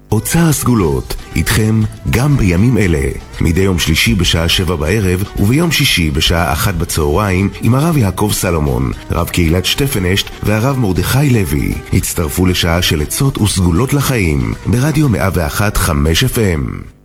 אוצר הסגולות, איתכם גם בימים אלה. מדי יום שלישי בשעה 7 בערב וביום שישי בשעה 1 בצהריים עם הרב יעקב סלומון, רב קהילת שטפנשט והרב מרדכי לוי. הצטרפו לשעה של עצות וסגולות לחיים ברדיו 101.5 FM.